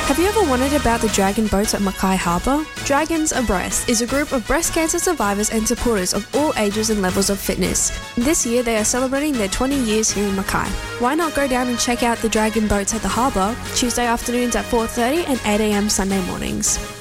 Have you ever wondered about the Dragon Boats at Mackay Harbour? Dragons Abreast is a group of breast cancer survivors and supporters of all ages and levels of fitness. This year they are celebrating their 20 years here in Mackay. Why not go down and check out the Dragon Boats at the harbour Tuesday afternoons at 4:30 and 8am Sunday mornings?